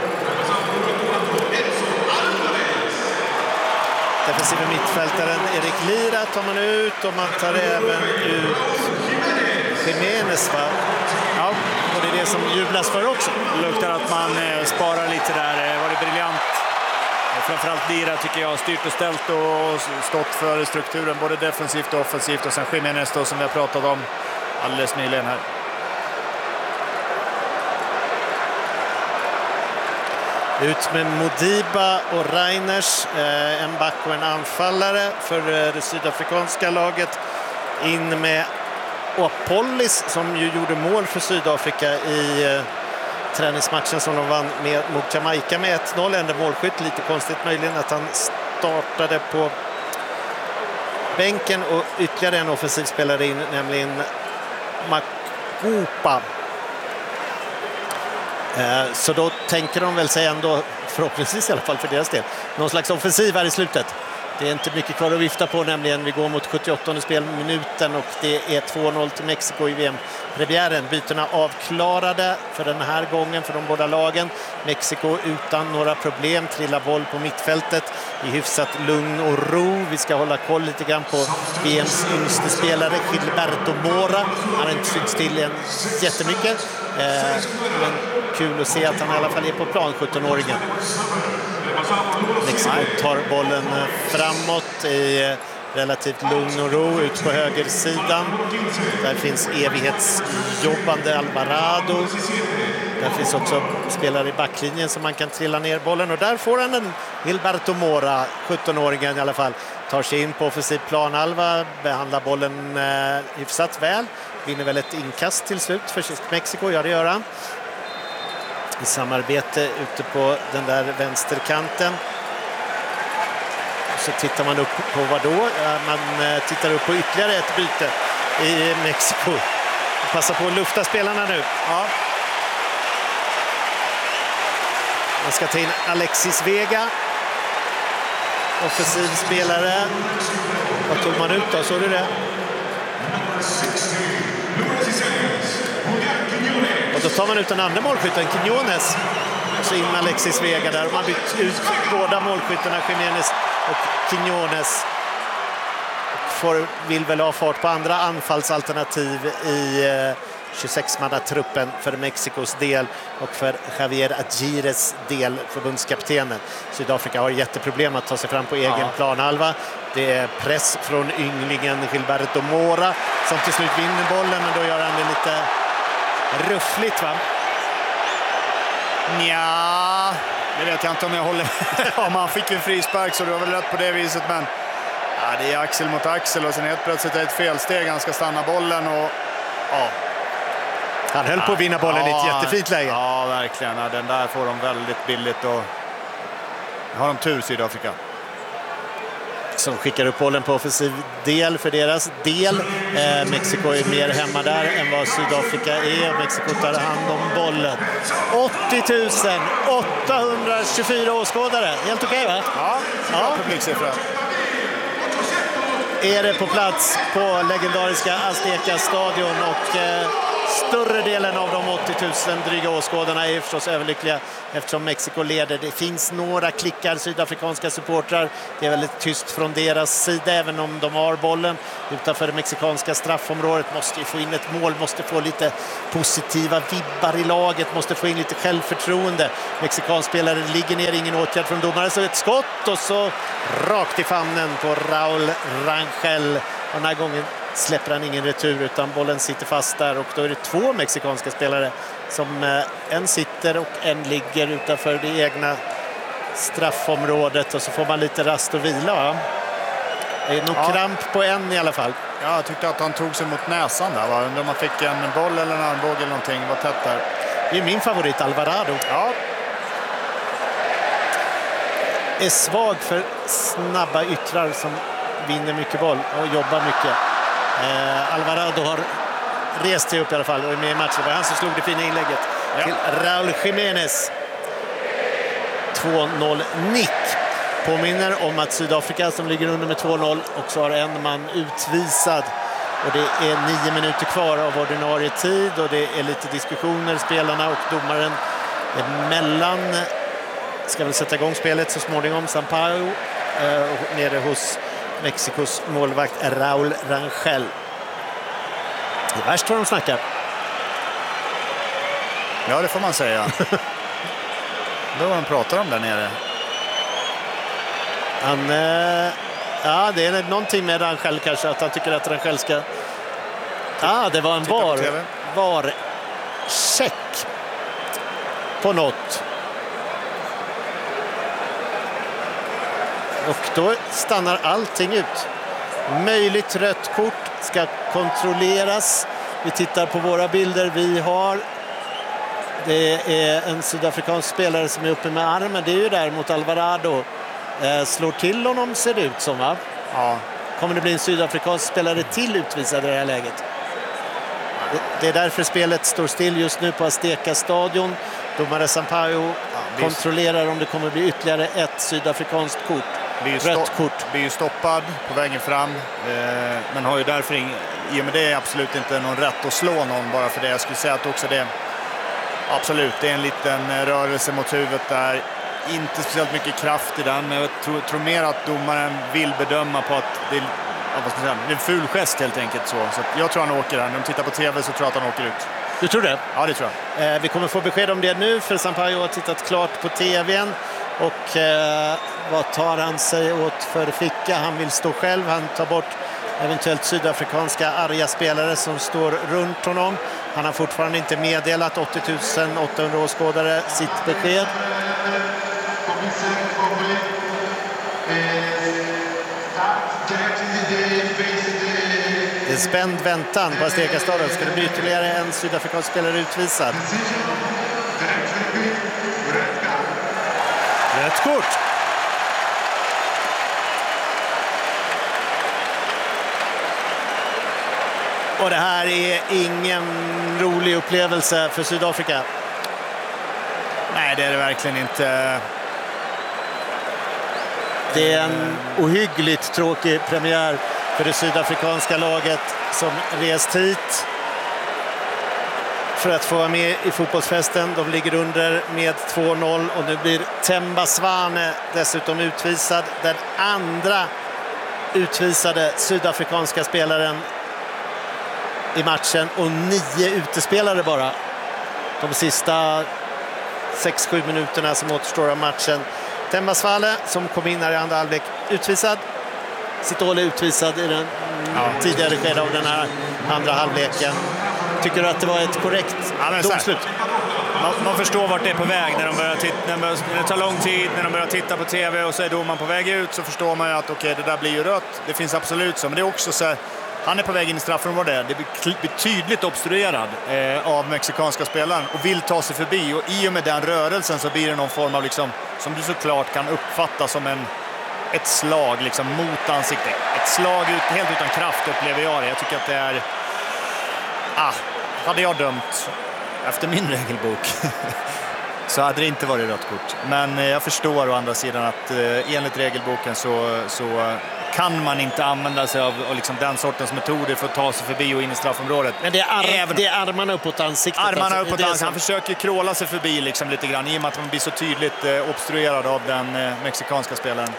Defensiva mittfältaren Erik Lira tar man ut och man tar även ut Jiménez, va? Ja, och det är det som jublas för också. Det luktar att man eh, sparar lite där. Eh, var det briljant. Framförallt Lira tycker jag har styrt och ställt och stått för strukturen både defensivt och offensivt. Och sen Jiménez då, som vi har pratat om alldeles nyligen här. Ut med Modiba och Reiners, eh, en back och en anfallare för eh, det sydafrikanska laget. In med Apollis som ju gjorde mål för Sydafrika i eh, träningsmatchen som de vann med, mot Jamaica med ett noll. Ändå målskytt, lite konstigt möjligen att han startade på bänken och ytterligare en offensiv spelare in, nämligen Makupa. Så då tänker de väl sig ändå, förhoppningsvis i alla fall för deras del, någon slags offensiv här i slutet. Det är inte mycket kvar att vifta på, nämligen vi går mot sjuttioåttonde spelminuten och det är två noll till Mexiko i V M-premiären. Bytena avklarade för den här gången för de båda lagen. Mexiko utan några problem, trillar boll på mittfältet i hyfsat lugn och ro. Vi ska hålla koll lite grann på V M:s yngste spelare, Gilberto Mora. Han har inte synts till än jättemycket, eh, men kul att se att han i alla fall är på plan, sjuttonåringen. Mexiko tar bollen framåt i relativt lugn och ro ut på högersidan. Där finns evighetsjobbande Alvarado. Där finns också spelare i backlinjen som man kan trilla ner bollen. Och där får han en Gilberto Mora, sjuttonåringen i alla fall. Tar sig in på offensiv planhalva, behandlar bollen eh, hyfsat väl. Vinner väl ett inkast till slut för Mexiko, ja det gör han. I samarbete ute på den där vänsterkanten. Så tittar man upp på vad då? Man tittar upp på ytterligare ett byte i Mexiko. Passa på att lufta spelarna nu. Ja. Man ska ta in Alexis Vega. Offensiv spelare. Vad tog man ut då? Såg du det? Och då tar man ut den andra målskytten, Quiñones. Så in med Alexis Vega där. Man bytt ut båda målskyttarna, Jiménez och Quiñones. Och får, vill väl ha fart på andra anfallsalternativ i eh, tjugosex-manna-truppen för Mexikos del och för Javier Agires del, förbundskaptenen. Sydafrika har jätteproblem att ta sig fram på egen ja. planhalva. Det är press från ynglingen Gilberto Mora som till slut vinner bollen, men då gör han det lite ruffligt, va? Ja, det vet jag inte om jag håller. Ja, man fick en frispark så det var väl rätt på det viset, men ja, det är axel mot axel och sen helt plötsligt är det ett felsteg. Han ska stanna bollen och ja. Han höll på att vinna bollen ja, i ett jättefint läge. Ja, verkligen. Ja, den där får de väldigt billigt och har de tur, Sydafrika. som skickar upp bollen på offensiv del för deras del. Eh, Mexiko är mer hemma där än vad Sydafrika är. Mexiko tar hand om bollen. åttio tusen åttahundratjugofyra åskådare. Helt okej, va? Ja, ja. Publiksiffra. Är det på plats på legendariska Azteca-stadion och eh, större delen av de åttio tusen dryga åskådarna är förstås överlyckliga eftersom Mexiko leder. Det finns några klickar sydafrikanska supportrar. Det är väldigt tyst från deras sida även om de har bollen utanför det mexikanska straffområdet. Måste ju få in ett mål, måste få lite positiva vibbar i laget, måste få in lite självförtroende. Mexikanspelare ligger ner, ingen åtgärd från domare, så ett skott och så rakt i famnen på Raul Rangel. Och den här gången släpper han ingen retur utan bollen sitter fast där och då är det två mexikanska spelare som eh, en sitter och en ligger utanför det egna straffområdet och så får man lite rast och vila, va? Det är nog ja. kramp på en i alla fall. Ja, jag tyckte att han tog sig mot näsan där, va? Undrar om man fick en boll eller en armbåge eller någonting, var tätt där. Det är min favorit, Alvarado. Ja. Är svag för snabba yttrar som vinner mycket boll och jobbar mycket. Eh, Alvarado har rest sig upp i alla fall och är med i matchen. Det var han som slog det fina inlägget ja. till Raul Jiménez. två noll nick. Påminner om att Sydafrika som ligger under med två noll också har en man utvisad. Och det är nio minuter kvar av ordinarie tid och det är lite diskussioner spelarna och domaren emellan. Ska väl sätta igång spelet så småningom. Sampaio eh, nere hos Mexikos målvakt Raul Rangel. Det är värst vad de snackar. Ja, det får man säga. Då var de pratar om där nere. Han, eh, ja, det är någonting med Rangel kanske, att han tycker att Rangel ska... Ja, ah, det var en var, var check på något. Och då stannar allting ut. Möjligt rött kort ska kontrolleras. Vi tittar på våra bilder vi har. Det är en sydafrikansk spelare som är uppe med armen. Det är ju där mot Alvarado. Eh, slår till honom ser det ut som, va? Ja. Kommer det bli en sydafrikansk spelare till utvisad i det här läget? Det, det är därför spelet står still just nu på Azteca-stadion. Domare Sampaio ja, kontrollerar om det kommer bli ytterligare ett sydafrikanskt kort. Blir rött kort. Blir ju stoppad på vägen fram. Eh, men har ju därför ing, i och med det är absolut inte någon rätt att slå någon bara för det. Jag skulle säga att också det absolut, det är en liten rörelse mot huvudet där. Inte speciellt mycket kraft i den, men jag tror, tror mer att domaren vill bedöma på att det är, ja, vad ska jag säga, det är en ful gest helt enkelt. Så, så jag tror han åker här. När de tittar på tv så tror jag att han åker ut. Du tror det? Ja, det tror jag. Eh, vi kommer få besked om det nu för Sampaio har tittat klart på tvn. Och eh, vad tar han sig åt för ficka? Han vill stå själv, han tar bort eventuellt sydafrikanska arga spelare som står runt honom. Han har fortfarande inte meddelat åttio tusen åttahundra åskådare sitt besked. Det är spänd väntan på Azteca-stadion. Ska det bli ytterligare en sydafrikansk spelare utvisad? Rätt kort. Och det här är ingen rolig upplevelse för Sydafrika. Nej, det är det verkligen inte. Det är en ohyggligt tråkig premiär för det sydafrikanska laget som rest hit för att få vara med i fotbollsfesten. De ligger under med två noll och nu blir Themba Zwane dessutom utvisad. Den andra utvisade sydafrikanska spelaren i matchen och nio utespelare bara de sista sex sju minuterna som återstår av matchen. Themba Zwane som kom in här i andra halvlek utvisad. Sitole utvisad i den ja. tidigare skede av den här andra halvleken. Tycker du att det var ett korrekt ja, domslut? Man, man förstår vart det är på väg när de börjar titta, när, börjar, när det tar lång tid, när de börjar titta på tv och så är domaren på väg ut, så förstår man ju att okej, okay, det där blir ju rött. Det finns absolut så, men det är också så här, han är på väg in i straffområdet. Det blir betydligt obstruerad eh, av mexikanska spelaren och vill ta sig förbi, och i och med den rörelsen så blir det någon form av liksom, som du såklart kan uppfatta som en ett slag liksom mot ansiktet. Ett slag ut, helt utan kraft upplever jag det. Jag tycker att det är... Ah, hade jag dömt efter min regelbok så hade det inte varit rött kort. Men jag förstår å andra sidan att eh, enligt regelboken så, så kan man inte använda sig av och liksom den sortens metoder för att ta sig förbi och in i straffområdet. Men det är, ar- Även... det är armarna uppåt ansiktet. Armarna alltså. uppåt ansiktet. Han försöker kråla sig förbi liksom lite grann i och med att man blir så tydligt eh, obstruerad av den eh, mexikanska spelaren.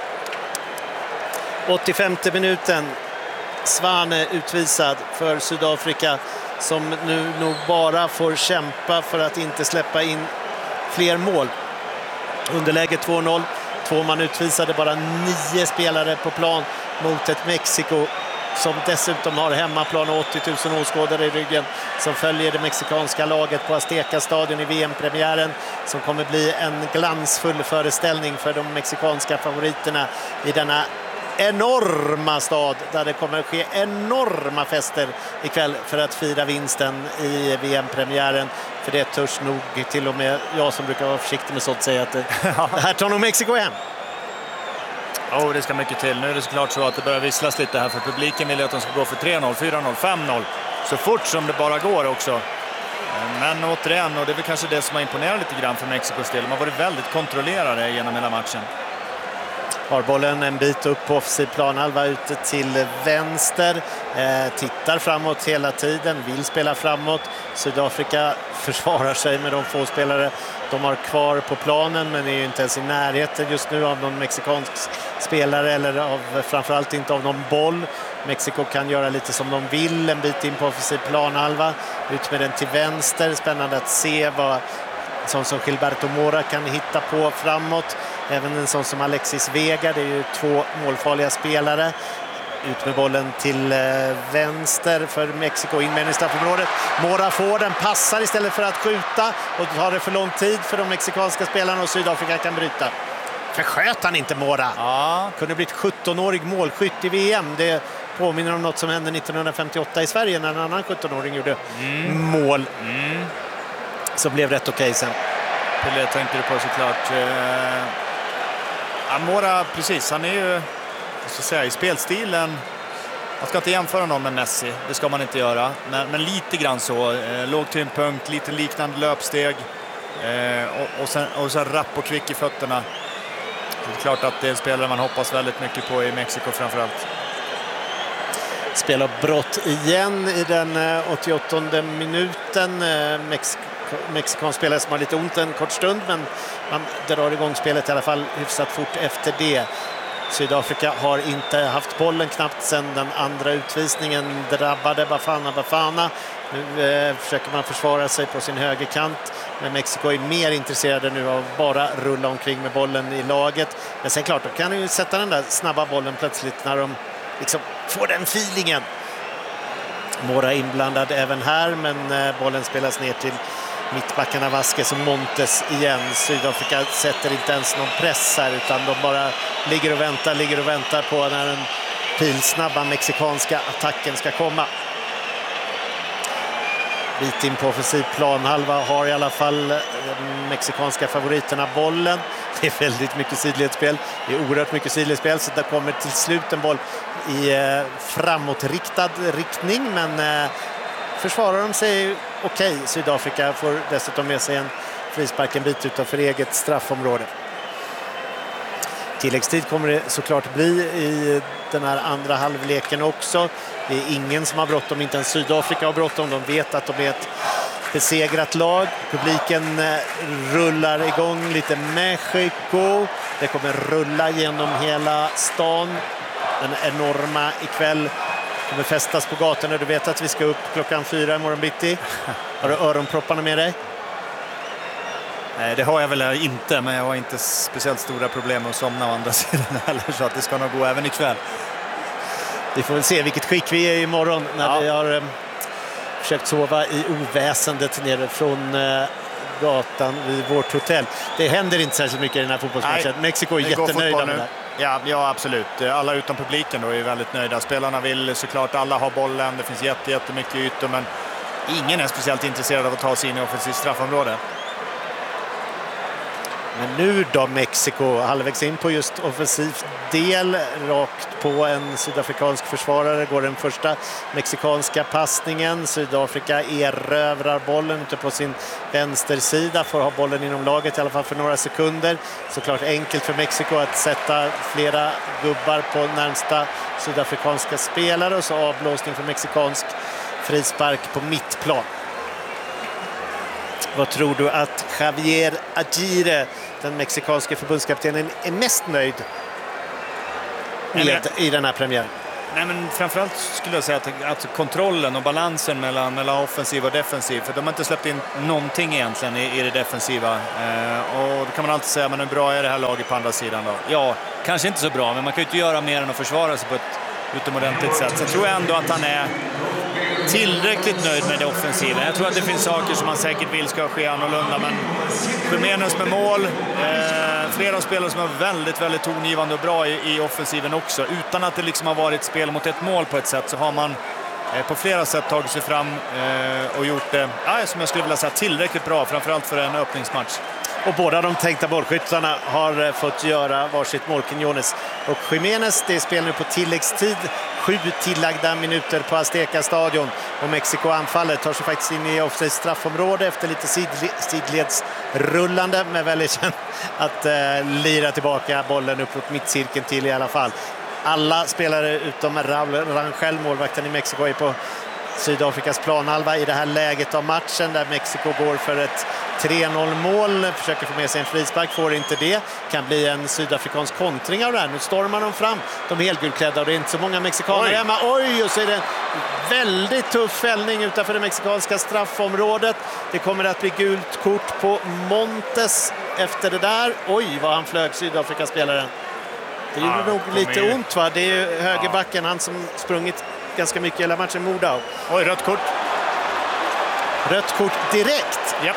åttiofemte minuten. Svane utvisad för Sydafrika som nu nog bara får kämpa för att inte släppa in fler mål. Underläge två noll. Två man utvisade, bara nio spelare på plan mot ett Mexiko som dessutom har hemmaplan och åttio tusen åskådare i ryggen som följer det mexikanska laget på Azteca-stadion i V M-premiären som kommer bli en glansfull föreställning för de mexikanska favoriterna i denna enorma stad där det kommer att ske enorma fester ikväll för att fira vinsten i V M-premiären. För det törs nog till och med jag som brukar vara försiktig med sånt säga att det, det här tar nog Mexiko hem. Ja, oh, det ska mycket till. Nu är det såklart så att det börjar visslas lite här för publiken vill att de ska gå för tre noll, fyra noll, fem noll så fort som det bara går också. Men återigen, och det är väl kanske det som har imponerat lite grann för Mexikos del. De har varit väldigt kontrollerade genom hela matchen. Har bollen en bit upp på offensiv planhalva ute till vänster. Eh, tittar framåt hela tiden, vill spela framåt. Sydafrika försvarar sig med de få spelare de har kvar på planen men är ju inte ens i närheten just nu av någon mexikansk spelare eller av, framförallt inte av någon boll. Mexiko kan göra lite som de vill, en bit in på offensiv planhalva. Ut med den till vänster, spännande att se vad sån som Gilberto Mora kan hitta på framåt. Även en sån som Alexis Vega, det är ju två målfarliga spelare. Ut med bollen till vänster för Mexiko, in med i straffområdet. Mora får den, passar istället för att skjuta och då tar det för lång tid för de mexikanska spelarna och Sydafrika kan bryta. Försköt han inte Mora? Ja. Kunde blivit sjuttonårig målskytt i V M. Det påminner om något som hände nittonhundrafemtioåtta i Sverige när en annan sjuttonåring gjorde mm. mål. Mm. Så blev rätt okej sen. Pelé tänkte du på såklart. Eh, Mora, precis, han är ju så att säga, i spelstilen. Man ska inte jämföra någon med Messi, det ska man inte göra. Men, men lite grann så, eh, låg tyngdpunkt, lite liknande löpsteg. Eh, och, och, sen, och sen rapp och kvick i fötterna. Så det är klart att det är en spelare man hoppas väldigt mycket på i Mexiko framförallt. Spelar brott igen i den åttioåttonde minuten. Mex- Mexikan spelare som har lite ont en kort stund men man drar igång spelet i alla fall hyfsat fort efter det. Sydafrika har inte haft bollen knappt sedan den andra utvisningen drabbade Bafana Bafana. Nu eh, försöker man försvara sig på sin högerkant. Men Mexiko är mer intresserade nu av att bara rulla omkring med bollen i laget. Men sen klart, då kan ju sätta den där snabba bollen plötsligt när de liksom får den feelingen. Mora inblandad även här, men eh, bollen spelas ner till mittbackarna Vasquez och Montes igen. Sydafrika sätter inte ens någon press här utan de bara ligger och väntar, ligger och väntar på när den pilsnabba mexikanska attacken ska komma. Bit in på offensiv planhalva har i alla fall de mexikanska favoriterna bollen. Det är väldigt mycket sidledsspel. Det är oerhört mycket sidledsspel så det kommer till slut en boll i eh, framåtriktad riktning men eh, försvarar de sig okej. Okay. Sydafrika får dessutom med sig en frispark en bit utanför eget straffområde. Tilläggstid kommer det såklart bli i den här andra halvleken också. Det är ingen som har bråttom, inte ens Sydafrika har bråttom. De vet att de är ett besegrat lag. Publiken rullar igång lite Mexiko. Det kommer rulla genom hela stan. Den enorma ikväll kommer fästas på gatorna. Du vet att vi ska upp klockan fyra imorgon bitti. Har du öronpropparna med dig? Nej, det har jag väl inte, men jag har inte speciellt stora problem med att somna å andra sidan heller, så att det ska nog gå även ikväll. Vi får väl se vilket skick vi är imorgon när ja. vi har eh, försökt sova i oväsendet nere från eh, gatan vid vårt hotell. Det händer inte särskilt mycket i den här fotbollsmatchen. Nej, Mexiko är jättenöjda med det. Ja, ja, absolut. Alla utom publiken då är väldigt nöjda. Spelarna vill såklart alla ha bollen. Det finns jätte, jättemycket ytor, men ingen är speciellt intresserad av att ta sig in i offensivt straffområde. Men nu då Mexiko, halvvägs in på just offensiv del, rakt på en sydafrikansk försvarare går den första mexikanska passningen. Sydafrika erövrar bollen ute på sin vänstersida, får ha bollen inom laget i alla fall för några sekunder. Såklart enkelt för Mexiko att sätta flera gubbar på närmsta sydafrikanska spelare, och så avblåsning för mexikansk frispark på mittplan. Vad tror du att Javier Aguirre, den mexikanske förbundskaptenen, är mest nöjd med i den här premiären? Nej, men framförallt skulle jag säga att, att kontrollen och balansen mellan, mellan offensiv och defensiv, för de har inte släppt in någonting egentligen i, i det defensiva. Eh, och då kan man alltid säga, men hur bra är det här laget på andra sidan då? Ja, kanske inte så bra, men man kan ju inte göra mer än att försvara sig på ett utomordentligt sätt. Så jag tror ändå att han är tillräckligt nöjd med det offensiva. Jag tror att det finns saker som man säkert vill ska ske annorlunda, men Jiménez med mål, eh, flera spelare som är väldigt, väldigt tongivande och bra i, i offensiven också. Utan att det liksom har varit spel mot ett mål på ett sätt, så har man eh, på flera sätt tagit sig fram eh, och gjort det, ja, som jag skulle vilja säga, tillräckligt bra, framförallt för en öppningsmatch. Och båda de tänkta bollskyttarna har fått göra varsitt mål, Quiñones och Jiménez. Det är spel nu på tilläggstid. Sju tillagda minuter på Azteca stadion. Och Mexiko anfaller tar sig faktiskt in i offside straffområde efter lite sidledsrullande. Men väljer sen att eh, lira tillbaka bollen uppåt mittcirkeln till i alla fall. Alla spelare utom Raúl Rangel, målvakten i Mexiko, är på Sydafrikas planhalva i det här läget av matchen, där Mexiko går för ett tre noll mål, försöker få med sig en frispark, får inte det. Kan bli en sydafrikansk kontring av det här. Nu stormar de fram, de helgulklädda, och det är inte så många mexikaner hemma. Oj, och så är det en väldigt tuff fällning utanför det mexikanska straffområdet. Det kommer att bli gult kort på Montes efter det där. Oj, vad han flög, Sydafrikaspelaren. Det gjorde ja, nog lite är... ont, va? Det är ju högerbacken, han som sprungit ganska mycket i hela matchen, Moudau. Oj, rött kort. Rött kort direkt. Japp.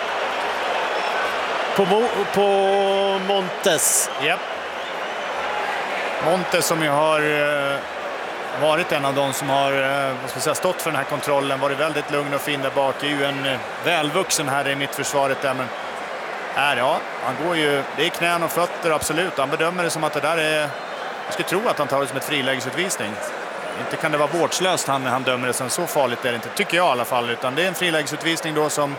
På, Mo- på Montes. Japp. Montes som ju har uh, varit en av de som har uh, vad ska jag säga, stått för den här kontrollen, varit väldigt lugn och fin där bak. Är ju en uh, välvuxen här i mittförsvaret där, men här, ja, han går ju, det är knän och fötter absolut. Han bedömer det som att det där är, jag skulle tro att han tar det som ett frilägesutvisning. Inte kan det vara vårdslöst han, han dömer det som, så farligt är det inte, tycker jag i alla fall, utan det är en frilägesutvisning då som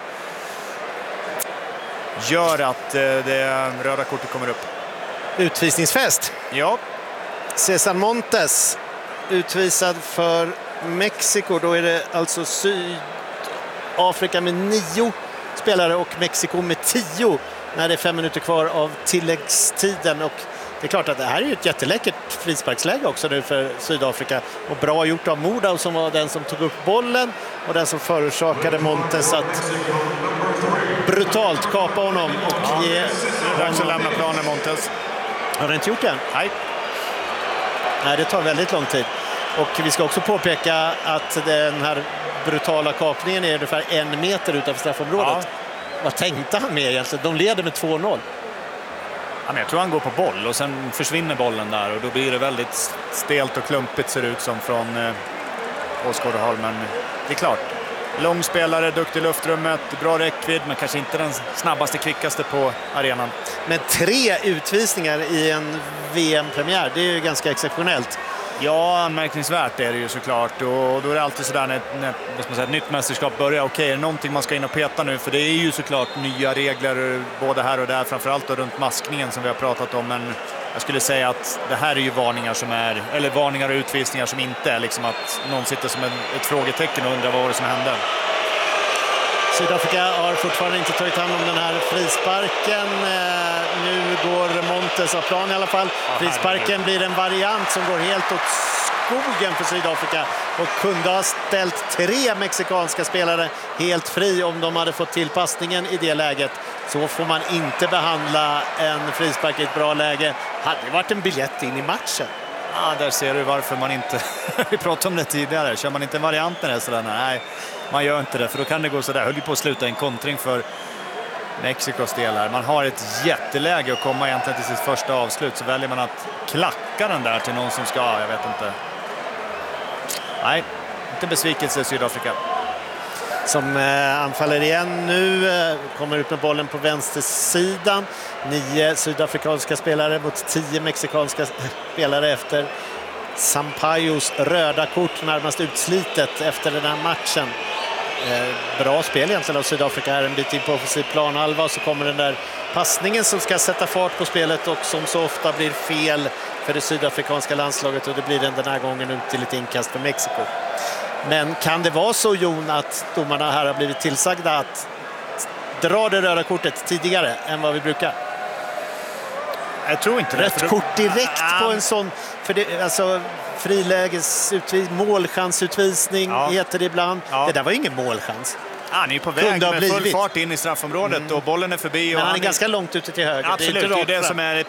gör att eh, det röda kortet kommer upp. Utvisningsfest. Ja. César Montes utvisad för Mexiko. Då är det alltså Sydafrika med nio spelare och Mexiko med tio när det är fem minuter kvar av tilläggstiden. Och det är klart att det här är ett jätteläckert frisparksläge också nu för Sydafrika. Och bra gjort av Moudau som var den som tog upp bollen och den som förorsakade Montes att brutalt kapa honom och ge... Det är dags att lämna planen, Montes. Har det inte gjort det? Nej. Nej, det tar väldigt lång tid. Och vi ska också påpeka att den här brutala kapningen är ungefär en meter utanför straffområdet. Ja. Vad tänkte han med egentligen? De leder med två noll. Ja, men jag tror han går på boll och sen försvinner bollen där och då blir det väldigt stelt och klumpigt, ser det ut som, från eh, Åskådarhåll. Men det är klart, lång spelare, duktig i luftrummet, bra räckvidd, men kanske inte den snabbaste, kvickaste på arenan. Men tre utvisningar i en V M-premiär, det är ju ganska exceptionellt. Ja, anmärkningsvärt är det ju såklart, och då är det alltid sådär när, när vad ska man säga, ett nytt mästerskap börjar. Okej, är det någonting man ska in och peta nu? För det är ju såklart nya regler både här och där, framförallt då runt maskningen som vi har pratat om, men jag skulle säga att det här är ju varningar som är, eller varningar och utvisningar som inte är liksom att någon sitter som en, ett frågetecken och undrar vad var det som hände. Sydafrika har fortfarande inte tagit hand om den här frisparken. Nu går Montes av plan i alla fall. Frisparken blir en variant som går helt åt skogen för Sydafrika och kunde ha ställt tre mexikanska spelare helt fri om de hade fått tillpassningen i det läget. Så får man inte behandla en frispark i ett bra läge. Hade det varit en biljett in i matchen. Ja, där ser du varför man inte... Vi pratade om det tidigare. Kör man inte en variant med det sådär? Nej, man gör inte det. För då kan det gå sådär. Höll ju på att sluta en kontring för Mexikos del här. Man har ett jätteläge att komma egentligen till sitt första avslut. Så väljer man att klacka den där till någon som ska... Jag vet inte. Nej, inte besvikelse i Sydafrika. som eh, anfaller igen nu. Eh, kommer ut med bollen på vänstersidan. Nio sydafrikanska spelare mot tio mexikanska spelare efter Sampayos röda kort, närmast utslitet efter den här matchen. Eh, bra spel egentligen av Sydafrika här en bit in på offensiv planhalva, och så kommer den där passningen som ska sätta fart på spelet och som så ofta blir fel för det sydafrikanska landslaget, och det blir den den här gången ut till ett inkast för Mexiko. Men kan det vara så, Jon, att domarna här har blivit tillsagda att dra det röda kortet tidigare än vad vi brukar? Jag tror inte det. Rött kort direkt på en sån, för det, alltså frilägesutvisning, målchansutvisning ja. heter det ibland. Ja. Det där var ingen målchans. Han är ju på väg med full fart in i straffområdet mm. och bollen är förbi. Och Men han är han ganska långt ute till höger. Absolut, det är, det, är det som är